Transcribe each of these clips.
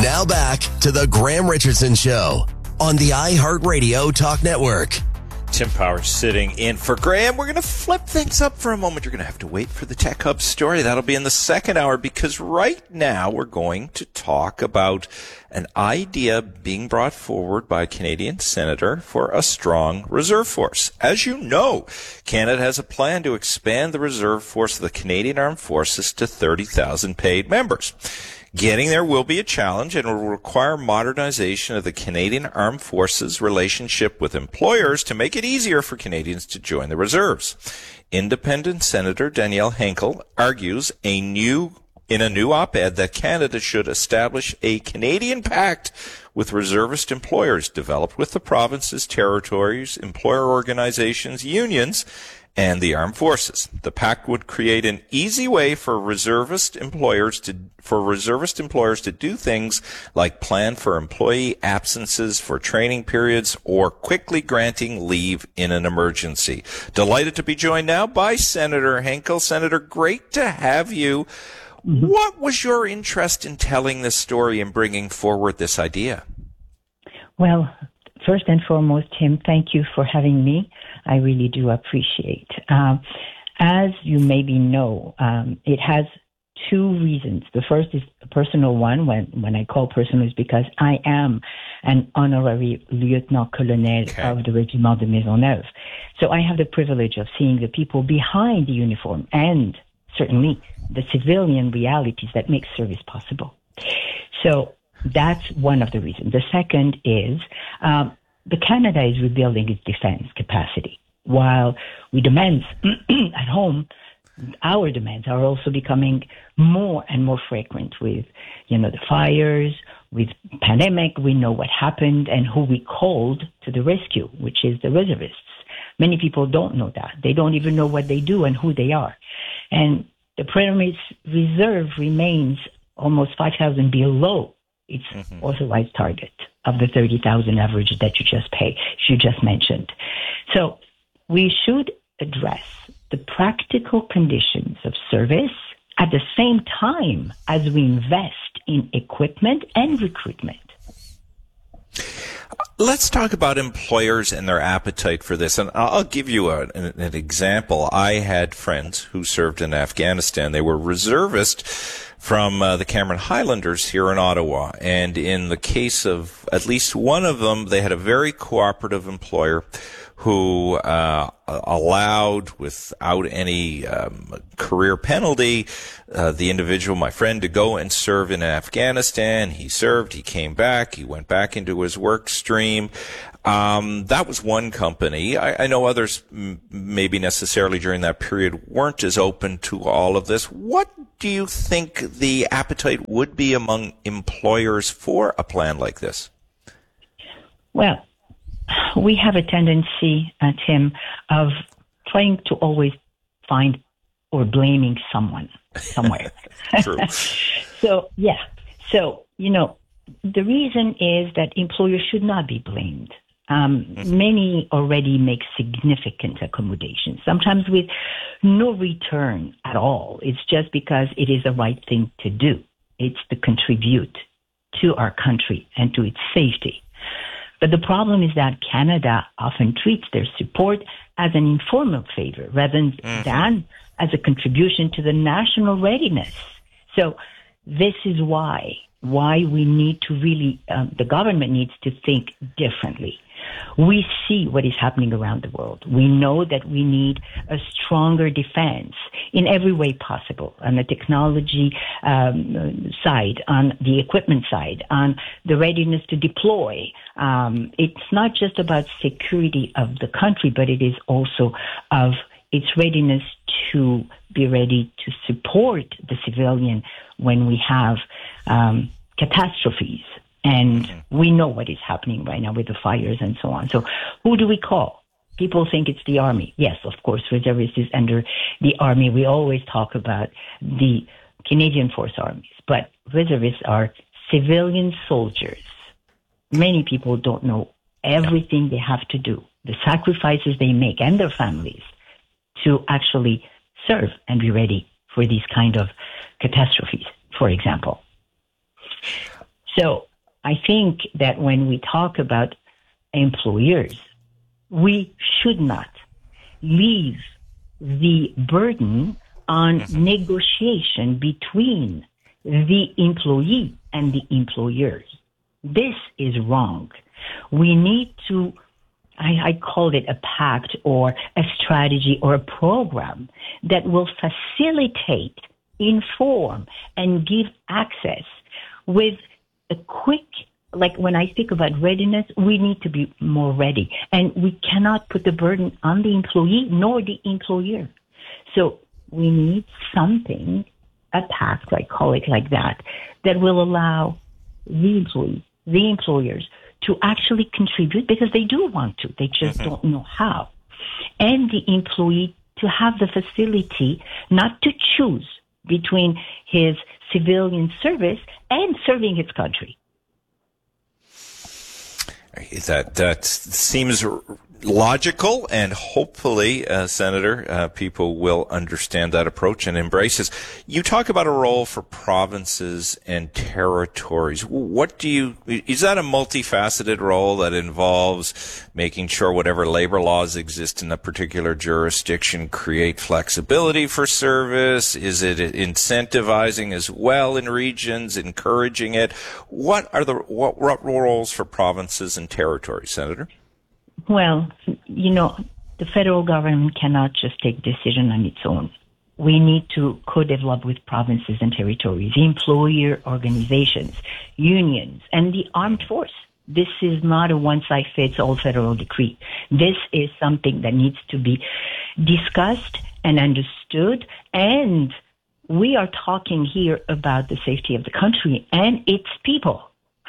Now back to the Graham Richardson Show on the iHeartRadio Talk Network. Tim Powers sitting in for Graham. We're going to flip things up for a moment. You're going to have to wait for the Tech Hub story. That'll be in the second hour, because right now we're going to talk about an idea being brought forward by a Canadian senator for a strong reserve force. As you know, Canada has a plan to expand the reserve force of the Canadian Armed Forces to 30,000 paid members. Getting there will be a challenge and will require modernization of the Canadian Armed Forces relationship with employers to make it easier for Canadians to join the reserves. Independent Senator Danielle Henkel argues in a new op-ed that Canada should establish a Canadian pact with reservist employers developed with the provinces, territories, employer organizations, unions, and the armed forces. The pact would create an easy way for reservist employers to do things like plan for employee absences for training periods or quickly granting leave in an emergency. Delighted to be joined now by Senator Henkel. Senator, great to have you. Mm-hmm. What was your interest in telling this story and bringing forward this idea? Well, first and foremost, Tim, thank you for having me. I really do appreciate. As you maybe know, it has two reasons. The first is a personal one. When I call personal, is because I am an honorary lieutenant colonel of the Regiment de Maisonneuve. So I have the privilege of seeing the people behind the uniform and certainly the civilian realities that make service possible. So that's one of the reasons. The second is the Canada is rebuilding its defense capacity. While we demands at home, our demands are also becoming more and more frequent with, the fires, with pandemic. We know what happened and who we called to the rescue, which is the reservists. Many people don't know that. They don't even know what they do and who they are. And the Premier Reserve remains almost 5,000 below its authorized target of the 30,000 average that you just mentioned. So we should address the practical conditions of service at the same time as we invest in equipment and recruitment. Let's talk about employers and their appetite for this. And I'll give you an example. I had friends who served in Afghanistan. They were reservists from the Cameron Highlanders here in Ottawa. And in the case of at least one of them, they had a very cooperative employer who allowed, without any career penalty, the individual, my friend, to go and serve in Afghanistan. He served, he came back, he went back into his work stream. That was one company. I know others, maybe necessarily during that period, weren't as open to all of this. What do you think the appetite would be among employers for a plan like this? Well, we have a tendency, Tim, of trying to always find or blaming someone somewhere. True. So, the reason is that employers should not be blamed. Many already make significant accommodations, sometimes with no return at all. It's just because it is the right thing to do. It's to contribute to our country and to its safety. But the problem is that Canada often treats their support as an informal favor rather than as a contribution to the national readiness. So this is why we need to really, the government needs to think differently. We see what is happening around the world. We know that we need a stronger defense in every way possible, on the technology side, on the equipment side, on the readiness to deploy. It's not just about security of the country, but it is also of its readiness to be ready to support the civilian when we have catastrophes. And we know what is happening right now with the fires and so on. So who do we call? People think it's the Army. Yes, of course, reservists is under the Army. We always talk about the Canadian Force Armies, but reservists are civilian soldiers. Many people don't know everything they have to do, the sacrifices they make and their families to actually serve and be ready for these kind of catastrophes, for example. So I think that when we talk about employers, we should not leave the burden on negotiation between the employee and the employers. This is wrong. We need to, I call it a pact or a strategy or a program that will facilitate, inform, and give access with a quick, like when I speak about readiness, we need to be more ready. And we cannot put the burden on the employee nor the employer. So we need something, a pact, I call it like that will allow the employees, the employers to actually contribute because they do want to. They just don't know how. And the employee to have the facility not to choose between his civilian service and serving his country. That seems logical, and hopefully, Senator, people will understand that approach and embrace this. You talk about a role for provinces and territories. Is that a multifaceted role that involves making sure whatever labor laws exist in a particular jurisdiction create flexibility for service? Is it incentivizing as well in regions, encouraging it? What roles for provinces and territories, Senator? Well, the federal government cannot just take decision on its own. We need to co-develop with provinces and territories, employer organizations, unions, and the armed force. This is not a one-size-fits-all federal decree. This is something that needs to be discussed and understood, and we are talking here about the safety of the country and its people.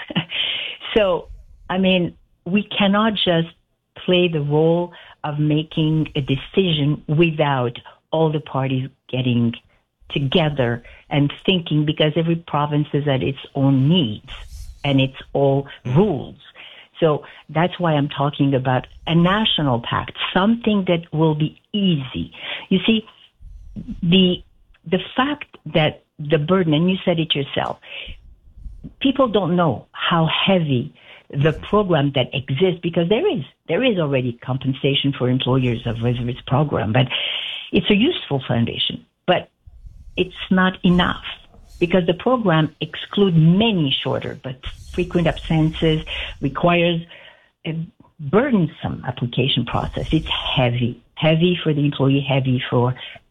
So, we cannot just play the role of making a decision without all the parties getting together and thinking, because every province is at its own needs and its own rules. So that's why I'm talking about a national pact, something that will be easy. You see, the fact that the burden, and you said it yourself, people don't know how heavy the program that exists, because there is already compensation for employers of reservists program, but it's a useful foundation, but it's not enough because the program excludes many shorter but frequent absences, requires a burdensome application process. It's heavy for the employee, heavy for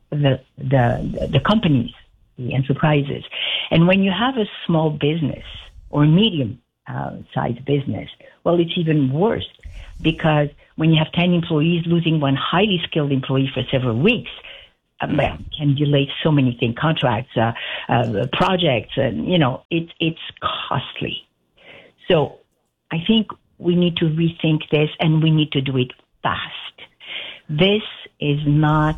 the companies, the enterprises. And when you have a small business or medium size business, well, it's even worse, because when you have 10 employees, losing one highly skilled employee for several weeks can delay so many things, contracts, projects, and, it's costly. So I think we need to rethink this, and we need to do it fast. This is not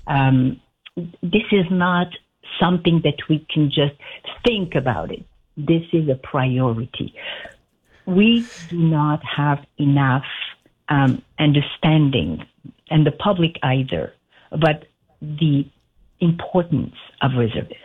something that we can just think about it. This is a priority. We do not have enough understanding, and the public either, but the importance of reservists.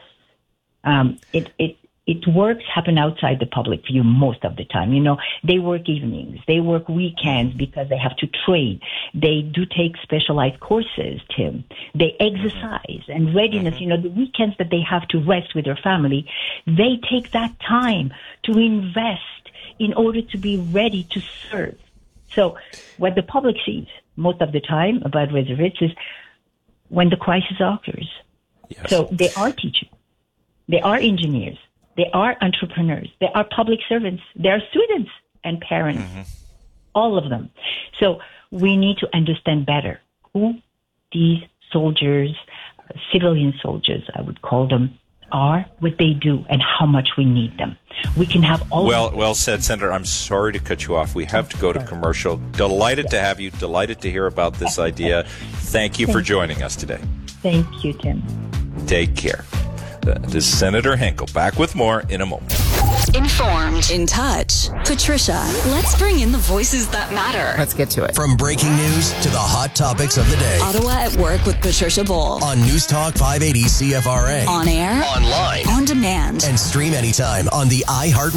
It works happen outside the public view most of the time. They work evenings, they work weekends because they have to train. They do take specialized courses, Tim. They exercise and readiness. The weekends that they have to rest with their family, they take that time to invest in order to be ready to serve. So what the public sees most of the time about reservists is when the crisis occurs. Yes. So they are teachers, they are engineers, they are entrepreneurs, they are public servants, they are students and parents, all of them. So we need to understand better who these soldiers, civilian soldiers, I would call them, are, what they do, and how much we need them. We can have all. Well said, Senator. I'm sorry to cut you off. We have to go to commercial. Delighted to have you. Delighted to hear about this idea. Thank you for joining us today. Thank you, Tim. Take care. This is Senator Henkel. Back with more in a moment. Informed, in touch. Patricia, let's bring in the voices that matter. Let's get to it. From breaking news to the hot topics of the day. Ottawa at Work with Patricia Bull. On News Talk 580 CFRA. On air. Online. On demand. And stream anytime on the iHeartRadio.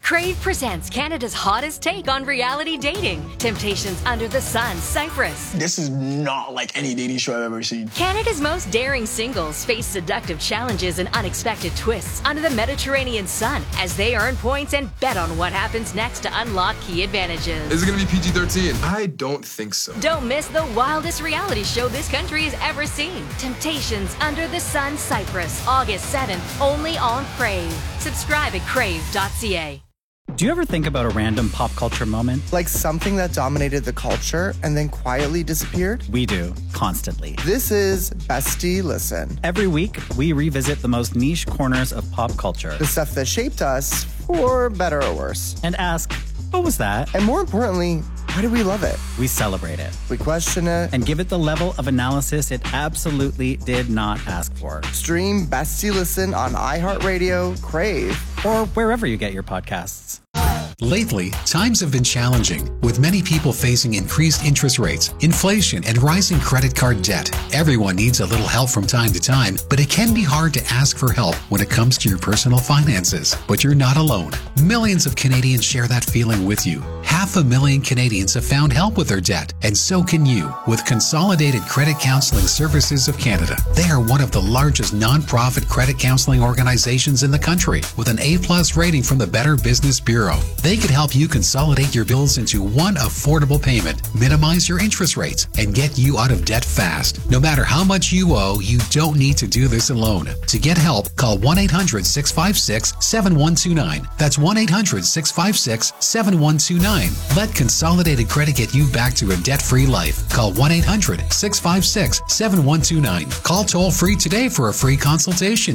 Crave presents Canada's hottest take on reality dating. Temptations Under the Sun, Cyprus. This is not like any dating show I've ever seen. Canada's most daring singles face seductive challenges and unexpected twists under the Mediterranean sun as they earn points and bet on what happens next to unlock key advantages. Is it going to be PG-13? I don't think so. Don't miss the wildest reality show this country has ever seen. Temptations Under the Sun, Cyprus, August 7th, only on Crave. Subscribe at crave.ca. Do you ever think about a random pop culture moment? Like something that dominated the culture and then quietly disappeared? We do, constantly. This is Bestie Listen. Every week, we revisit the most niche corners of pop culture. The stuff that shaped us, for better or worse. And ask, what was that? And more importantly, why do we love it? We celebrate it. We question it. And give it the level of analysis it absolutely did not ask for. Stream Bestie Listen on iHeartRadio, Crave, or wherever you get your podcasts. Lately, times have been challenging, with many people facing increased interest rates, inflation, and rising credit card debt. Everyone needs a little help from time to time, but it can be hard to ask for help when it comes to your personal finances. But you're not alone. Millions of Canadians share that feeling with you. 500,000 Canadians have found help with their debt, and so can you with Consolidated Credit Counseling Services of Canada. They are one of the largest non-profit credit counseling organizations in the country, with an A+ rating from the Better Business Bureau. They could help you consolidate your bills into one affordable payment, minimize your interest rates, and get you out of debt fast. No matter how much you owe, you don't need to do this alone. To get help, call 1-800-656-7129. That's 1-800-656-7129. Let Consolidated Credit get you back to a debt-free life. Call 1-800-656-7129. Call toll-free today for a free consultation.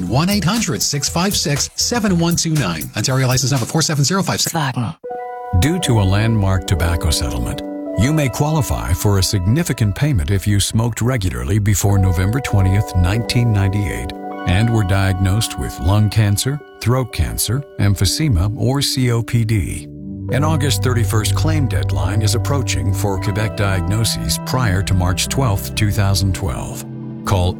1-800-656-7129. Ontario license number 47056. Due to a landmark tobacco settlement, you may qualify for a significant payment if you smoked regularly before November 20th, 1998, and were diagnosed with lung cancer, throat cancer, emphysema, or COPD. An August 31st claim deadline is approaching for Quebec diagnoses prior to March 12th, 2012. Call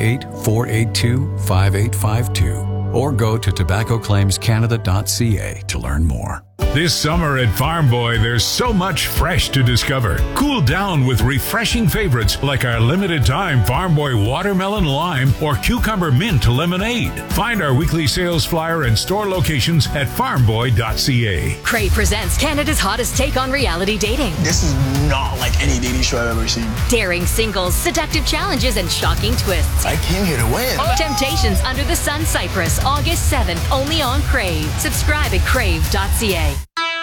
888-482-5852 or go to tobaccoclaimscanada.ca to learn more. This summer at Farm Boy, there's so much fresh to discover. Cool down with refreshing favorites like our limited-time Farm Boy Watermelon Lime or Cucumber Mint Lemonade. Find our weekly sales flyer and store locations at farmboy.ca. Crave presents Canada's hottest take on reality dating. This is not like any dating show I've ever seen. Daring singles, seductive challenges, and shocking twists. I came here to win. Temptations Under the Sun, Cyprus, August 7th, only on Crave. Subscribe at crave.ca.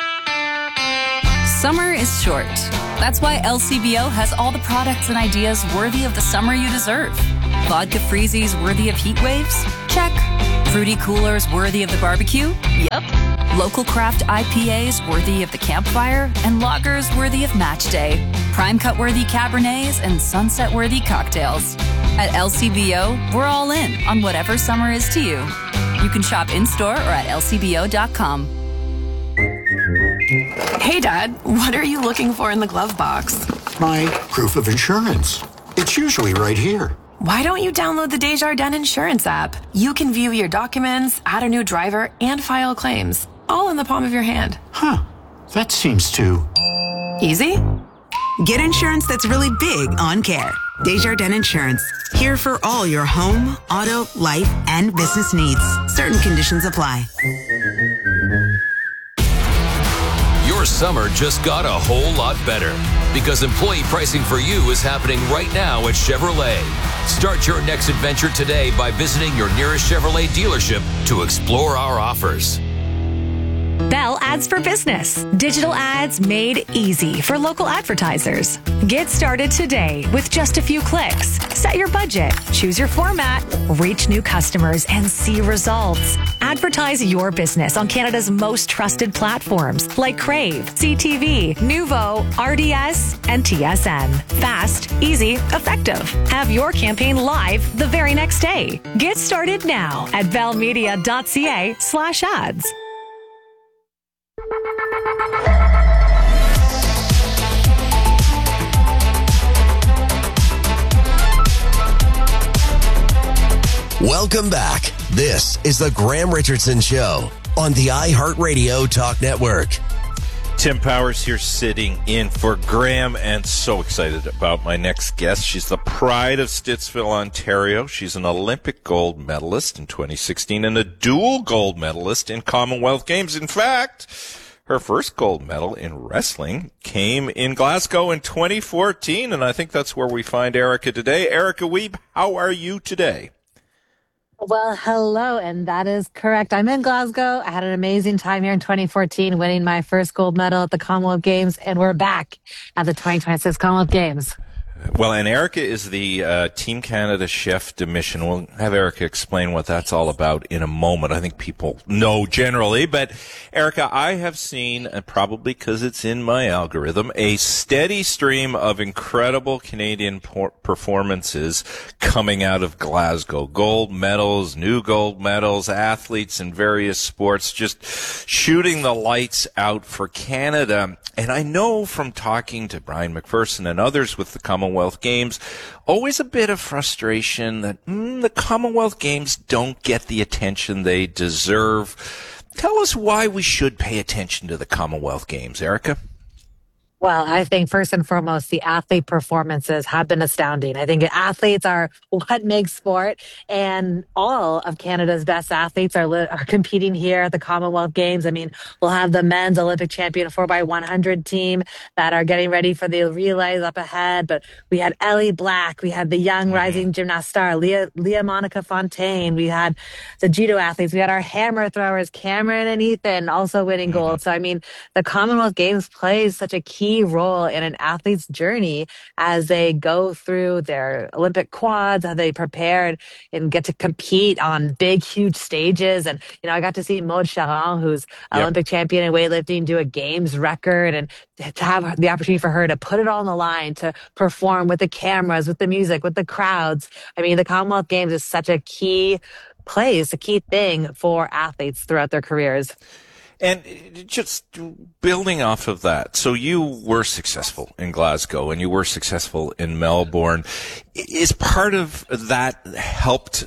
Summer is short. That's why LCBO has all the products and ideas worthy of the summer you deserve. Vodka freezies worthy of heat waves? Check. Fruity coolers worthy of the barbecue? Yep. Local craft IPAs worthy of the campfire? And lagers worthy of match day. Prime cut worthy Cabernets and sunset worthy cocktails. At LCBO, we're all in on whatever summer is to you. You can shop in-store or at lcbo.com. Hey, Dad, what are you looking for in the glove box? My proof of insurance. It's usually right here. Why don't you download the Desjardins Insurance app? You can view your documents, add a new driver, and file claims, all in the palm of your hand. Huh. That seems too... easy? Get insurance that's really big on care. Desjardins Insurance. Here for all your home, auto, life, and business needs. Certain conditions apply. Your summer just got a whole lot better because employee pricing for you is happening right now at Chevrolet. Start your next adventure today by visiting your nearest Chevrolet dealership to explore our offers. Bell Ads for Business. Digital ads made easy for local advertisers. Get started today with just a few clicks. Set your budget, choose your format, reach new customers, and see results. Advertise your business on Canada's most trusted platforms like Crave, CTV, Nuvo, RDS, and TSN. Fast, easy, effective. Have your campaign live the very next day. Get started now at bellmedia.ca/ads. Welcome back. This is the Graham Richardson Show on the iHeartRadio Talk Network. Tim Powers here sitting in for Graham, and so excited about my next guest. She's the pride of Stittsville, Ontario. She's an Olympic gold medalist in 2016 and a dual gold medalist in Commonwealth Games. In fact, her first gold medal in wrestling came in Glasgow in 2014, and I think that's where we find Erica today. Erica Wiebe, how are you today? Well, hello, and that is correct. I'm in Glasgow. I had an amazing time here in 2014, winning my first gold medal at the Commonwealth Games, and we're back at the 2026 Commonwealth Games. Well, and Erica is the Team Canada chef de mission. We'll have Erica explain what that's all about in a moment. I think people know generally, but Erica, I have seen, and probably because it's in my algorithm, a steady stream of incredible Canadian performances coming out of Glasgow. Gold medals, new gold medals, athletes in various sports, just shooting the lights out for Canada. And I know from talking to Brian McPherson and others with the Commonwealth Games, always a bit of frustration that the Commonwealth Games don't get the attention they deserve. Tell us why we should pay attention to the Commonwealth Games, Erica. Well, I think first and foremost, the athlete performances have been astounding. I think athletes are what makes sport, and all of Canada's best athletes are competing here at the Commonwealth Games. I mean, we'll have the men's Olympic champion 4x100 team that are getting ready for the relays up ahead. But we had Ellie Black, we had the young rising gymnast star, Leah Monica Fontaine. We had the judo athletes, we had our hammer throwers, Cameron and Ethan, also winning gold. So, I mean, the Commonwealth Games plays such a key role in an athlete's journey as they go through their Olympic quads, how they prepared and get to compete on big, huge stages. And, you know, I got to see Maud Charon, who's Olympic champion in weightlifting, do a games record, and to have the opportunity for her to put it all on the line, to perform with the cameras, with the music, with the crowds. I mean, the Commonwealth Games is such a key place, a key thing for athletes throughout their careers. And just building off of that, so you were successful in Glasgow and you were successful in Melbourne. Is part of that helped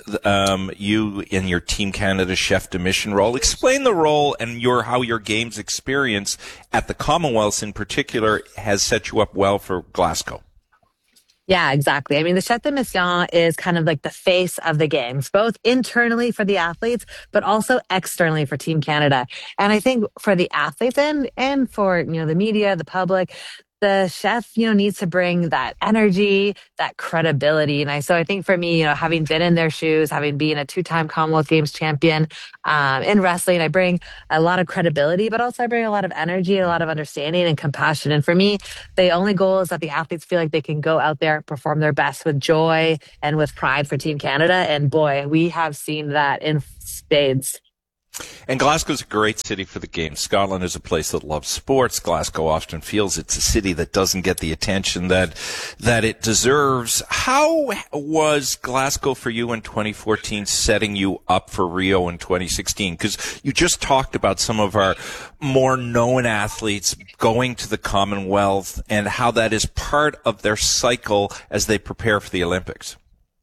you in your Team Canada chef de mission role? Explain the role and how your games experience at the Commonwealths in particular has set you up well for Glasgow. Yeah, exactly. I mean, the chef de mission is kind of like the face of the games, both internally for the athletes, but also externally for Team Canada. And I think for the athletes and for, you know, the media, the public, the chef, you know, needs to bring that energy, that credibility. And so I think for me, you know, having been in their shoes, having been a 2-time Commonwealth Games champion in wrestling, I bring a lot of credibility, but also I bring a lot of energy, a lot of understanding and compassion. And for me, the only goal is that the athletes feel like they can go out there, perform their best with joy and with pride for Team Canada. And boy, we have seen that in spades. And Glasgow's a great city for the Games. Scotland is a place that loves sports. Glasgow often feels it's a city that doesn't get the attention that it deserves. How was Glasgow for you in 2014 setting you up for Rio in 2016? Because you just talked about some of our more known athletes going to the Commonwealth and how that is part of their cycle as they prepare for the Olympics.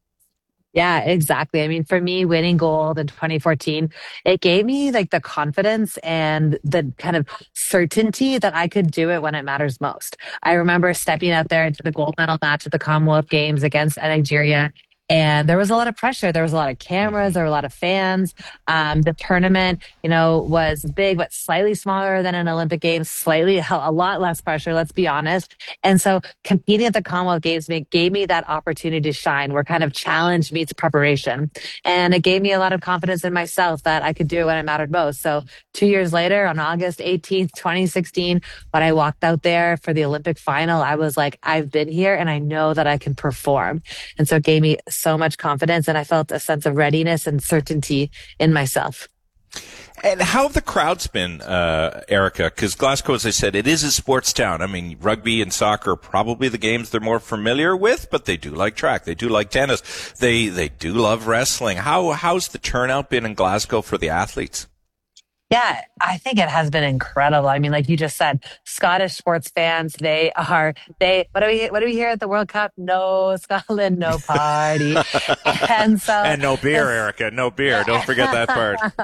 Yeah, exactly. I mean, for me, winning gold in 2014, it gave me like the confidence and the kind of certainty that I could do it when it matters most. I remember stepping out there into the gold medal match at the Commonwealth Games against Nigeria. And there was a lot of pressure. There was a lot of cameras. There were a lot of fans. The tournament, you know, was big, but slightly smaller than an Olympic Games, a lot less pressure, let's be honest. And so competing at the Commonwealth Games gave me that opportunity to shine, where kind of challenge meets preparation. And it gave me a lot of confidence in myself that I could do it when it mattered most. So 2 years later, on August 18th, 2016, when I walked out there for the Olympic final, I was like, I've been here and I know that I can perform. And so it gave me so much confidence, and I felt a sense of readiness and certainty in myself. And how have the crowds been, Erica? Because Glasgow, as I said, it is a sports town. I mean, rugby and soccer are probably the games they're more familiar with, but they do like track. They do like tennis. They do love wrestling. How's the turnout been in Glasgow for the athletes? Yeah, I think it has been incredible. I mean, like you just said, Scottish sports fans, what do we hear at the World Cup? No Scotland, no party. And no beer, Erica, no beer. Don't forget that part.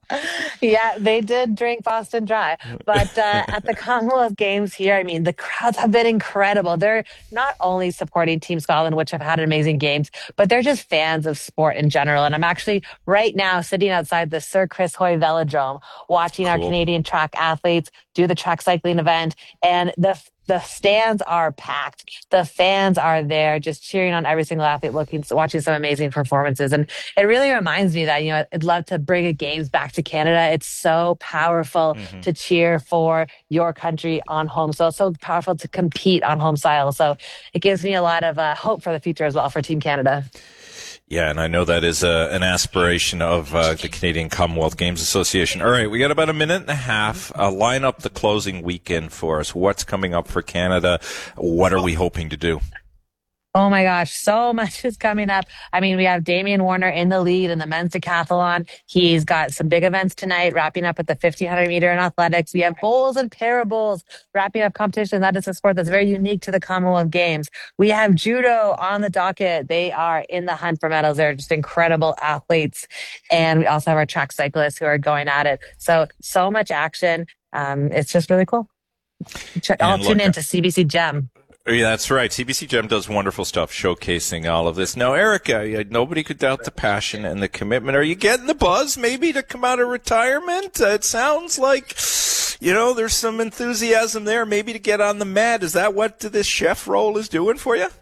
Yeah, they did drink Boston Dry. But at the Commonwealth Games here, I mean, the crowds have been incredible. They're not only supporting Team Scotland, which have had amazing games, but they're just fans of sport in general. And I'm actually right now sitting outside the Sir Chris Hoy Velodrome watching our Canadian track athletes do the track cycling event. And the stands are packed. The fans are there just cheering on every single athlete, watching some amazing performances. And it really reminds me that, I'd love to bring a games back to Canada. It's so powerful to cheer for your country on home soil, so powerful to compete on home soil. So it gives me a lot of hope for the future as well for Team Canada. Yeah, and I know that is an aspiration of the Canadian Commonwealth Games Association. All right, we got about a minute and a half. Line up the closing weekend for us. What's coming up for Canada? What are we hoping to do? Oh my gosh, so much is coming up. I mean, we have Damian Warner in the lead in the men's decathlon. He's got some big events tonight, wrapping up at the 1500 meter in athletics. We have bowls and parabowls wrapping up competition. That is a sport that's very unique to the Commonwealth Games. We have judo on the docket. They are in the hunt for medals. They're just incredible athletes. And we also have our track cyclists who are going at it. So much action. It's just really cool. I'll tune in to CBC Gem. Yeah, that's right. CBC Gem does wonderful stuff showcasing all of this. Now, Erica, nobody could doubt the passion and the commitment. Are you getting the buzz maybe to come out of retirement? It sounds like, there's some enthusiasm there maybe to get on the mat. Is that what this chef role is doing for you?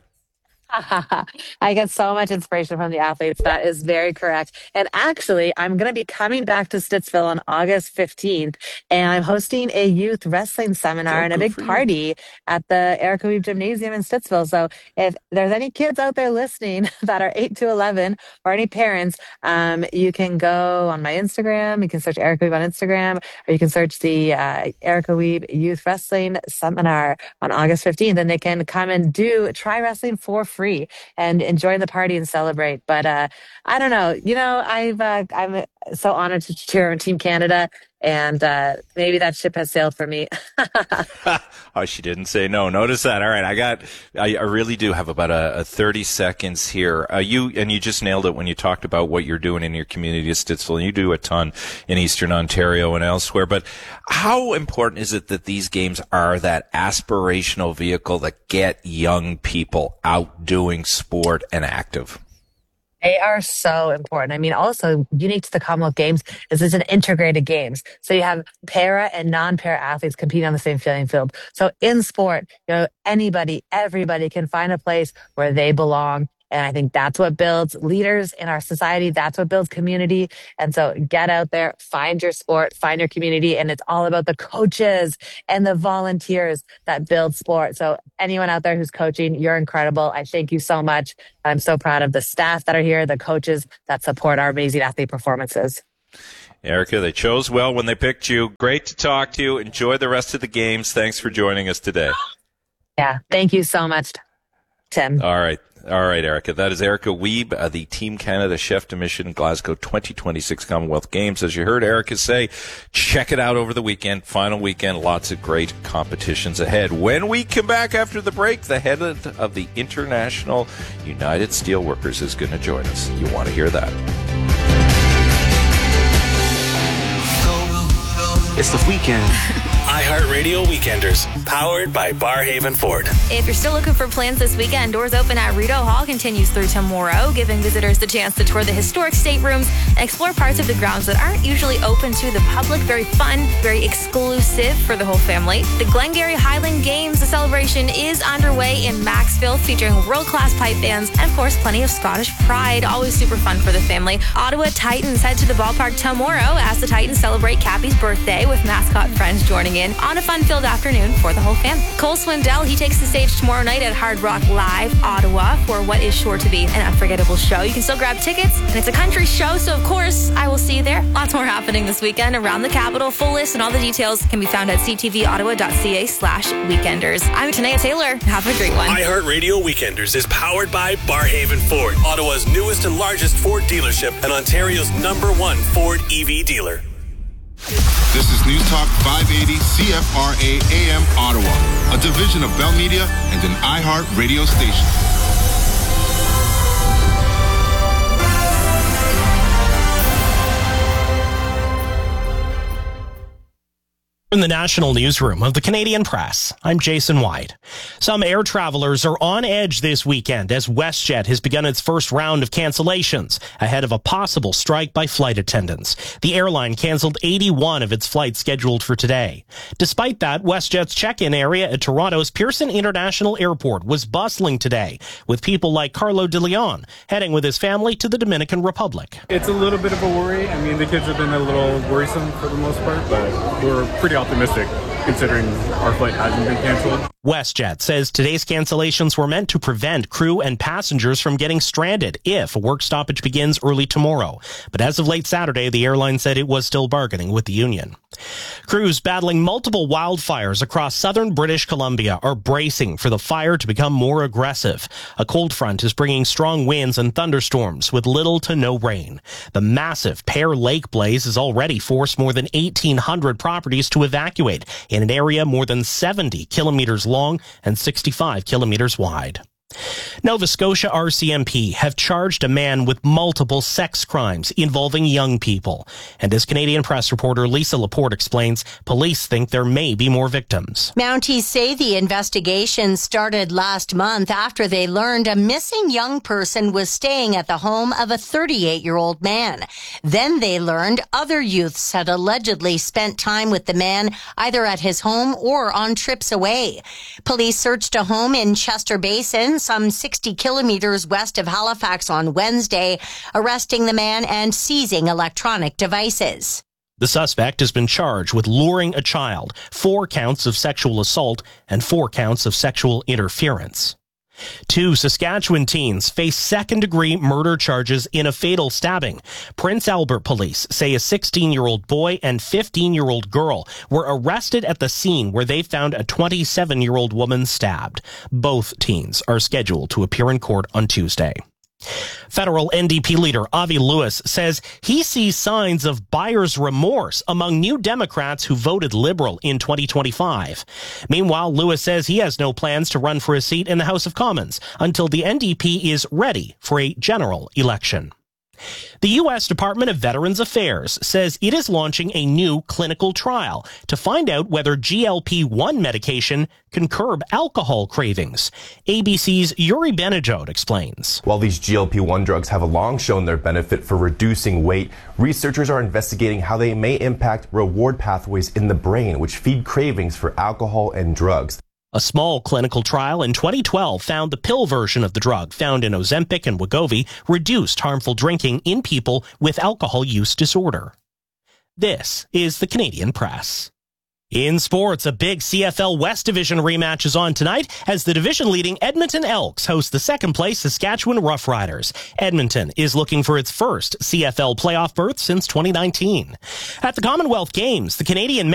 I get so much inspiration from the athletes. That is very correct. And actually, I'm going to be coming back to Stittsville on August 15th, and I'm hosting a youth wrestling seminar and a big party at the Erica Weeb Gymnasium in Stittsville. So if there's any kids out there listening that are 8 to 11 or any parents, you can go on my Instagram. You can search Erica Weeb on Instagram, or you can search the Erica Weeb Youth Wrestling Seminar on August 15th, and they can come and try wrestling for free and enjoy the party and celebrate. But I don't know. I'm so honored to cheer on Team Canada, and maybe that ship has sailed for me. Oh, she didn't say no. Notice that. All right, I really do have about a 30 seconds here. You just nailed it when you talked about what you're doing in your community of Stittsville, and you do a ton in Eastern Ontario and elsewhere. But how important is it that these games are that aspirational vehicle that get young people out doing sport and active? They are so important. I mean, also unique to the Commonwealth Games is it's an integrated games. So you have para and non-para athletes competing on the same playing field. So in sport, everybody can find a place where they belong. And I think that's what builds leaders in our society. That's what builds community. And so get out there, find your sport, find your community. And it's all about the coaches and the volunteers that build sport. So anyone out there who's coaching, you're incredible. I thank you so much. I'm so proud of the staff that are here, the coaches that support our amazing athlete performances. Erica, they chose well when they picked you. Great to talk to you. Enjoy the rest of the games. Thanks for joining us today. Yeah, thank you so much, Tim. All right, Erica. That is Erica Weeb, the Team Canada Chef de Mission Glasgow 2026 Commonwealth Games. As you heard Erica say, check it out over the weekend, final weekend. Lots of great competitions ahead. When we come back after the break, the head of the International United Steelworkers is going to join us. You want to hear that. It's the weekend. iHeartRadio Weekenders, powered by Barhaven Ford. If you're still looking for plans this weekend, doors open at Rideau Hall continues through tomorrow, giving visitors the chance to tour the historic staterooms and explore parts of the grounds that aren't usually open to the public. Very fun, very exclusive for the whole family. The Glengarry Highland Games, the celebration is underway in Maxville, featuring world-class pipe bands and, of course, plenty of Scottish pride. Always super fun for the family. Ottawa Titans head to the ballpark tomorrow as the Titans celebrate Cappy's birthday, with mascot friends joining in on a fun-filled afternoon for the whole fam. Cole Swindell, he takes the stage tomorrow night at Hard Rock Live, Ottawa, for what is sure to be an unforgettable show. You can still grab tickets, and it's a country show, so of course, I will see you there. Lots more happening this weekend around the capital. Full list and all the details can be found at ctvottawa.ca/weekenders. I'm Tanea Taylor. Have a great one. iHeartRadio Weekenders is powered by Barhaven Ford, Ottawa's newest and largest Ford dealership and Ontario's #1 Ford EV dealer. This is News Talk 580 CFRA AM Ottawa, a division of Bell Media and an iHeart radio station. From the national newsroom of the Canadian Press, I'm Jason White. Some air travelers are on edge this weekend as WestJet has begun its first round of cancellations ahead of a possible strike by flight attendants. The airline canceled 81 of its flights scheduled for today. Despite that, WestJet's check-in area at Toronto's Pearson International Airport was bustling today, with people like Carlo De Leon heading with his family to the Dominican Republic. It's a little bit of a worry. I mean, the kids have been a little worrisome for the most part, but we're pretty optimistic considering our flight hasn't been canceled. WestJet says today's cancellations were meant to prevent crew and passengers from getting stranded if a work stoppage begins early tomorrow. But as of late Saturday, the airline said it was still bargaining with the union. Crews battling multiple wildfires across southern British Columbia are bracing for the fire to become more aggressive. A cold front is bringing strong winds and thunderstorms with little to no rain. The massive Pear Lake blaze has already forced more than 1,800 properties to evacuate in an area more than 70 kilometers long and 65 kilometers wide. Nova Scotia RCMP have charged a man with multiple sex crimes involving young people. And as Canadian Press reporter Lisa Laporte explains, police think there may be more victims. Mounties say the investigation started last month after they learned a missing young person was staying at the home of a 38-year-old man. Then they learned other youths had allegedly spent time with the man either at his home or on trips away. Police searched a home in Chester Basin, some 60 kilometers west of Halifax on Wednesday, arresting the man and seizing electronic devices. The suspect has been charged with luring a child, 4 counts of sexual assault, and 4 counts of sexual interference. 2 Saskatchewan teens face second-degree murder charges in a fatal stabbing. Prince Albert police say a 16-year-old boy and 15-year-old girl were arrested at the scene where they found a 27-year-old woman stabbed. Both teens are scheduled to appear in court on Tuesday. Federal NDP leader Avi Lewis says he sees signs of buyer's remorse among New Democrats who voted Liberal in 2025. Meanwhile, Lewis says he has no plans to run for a seat in the House of Commons until the NDP is ready for a general election. The U.S. Department of Veterans Affairs says it is launching a new clinical trial to find out whether GLP-1 medication can curb alcohol cravings. ABC's Yuri Benajot explains. While these GLP-1 drugs have long shown their benefit for reducing weight, researchers are investigating how they may impact reward pathways in the brain, which feed cravings for alcohol and drugs. A small clinical trial in 2012 found the pill version of the drug found in Ozempic and Wegovy reduced harmful drinking in people with alcohol use disorder. This is the Canadian Press. In sports, a big CFL West Division rematch is on tonight as the division-leading Edmonton Elks host the second-place Saskatchewan Roughriders. Edmonton is looking for its first CFL playoff berth since 2019. At the Commonwealth Games, the Canadian